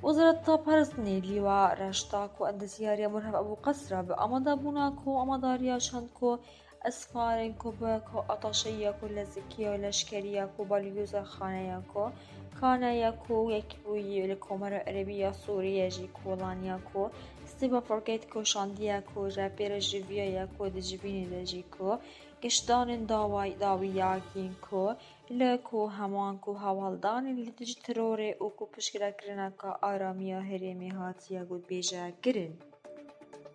وزارة پرستنی لیوا رشتاکو اندسیاریا مرهب ابو قصرة بأمدا بوناكو أمداريا شندكو أسفارنكو باكو أطاشياكو لزكيو لشكرياكو باليوزا خانياكو كانياكو يكبوي لكومر عربية سوريا جيكو لانياكو ستيبا فوركيتكو شاندياكو جابير جيفياكو دجبيني دجيكو گشتان داویاکینکو لکو همانکو هوالدان لدج ترور اوکو پشکرا کرنا کا آرامیا هرمی هاتیا گود بیجا گرن.